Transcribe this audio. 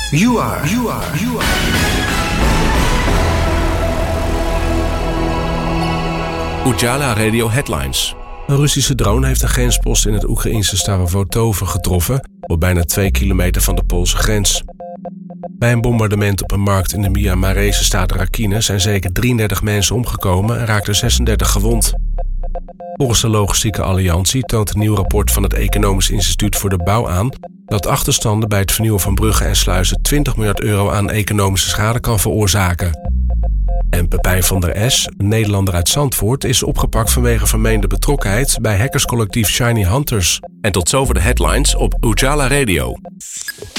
You are. Ujala Radio Headlines. Een Russische drone heeft een grenspost in het Oekraïnse Starovotovo getroffen, op bijna 2 kilometer van de Poolse grens. Bij een bombardement op een markt in de Myanmarese staat Rakhine zijn zeker 33 mensen omgekomen en raakten 36 gewond. Volgens de Logistieke Alliantie toont een nieuw rapport van het Economisch Instituut voor de Bouw aan dat achterstanden bij het vernieuwen van bruggen en sluizen 20 miljard euro aan economische schade kan veroorzaken. En Pepijn van der S, een Nederlander uit Zandvoort, is opgepakt vanwege vermeende betrokkenheid bij hackerscollectief Shiny Hunters. En tot zover de headlines op Ujala Radio.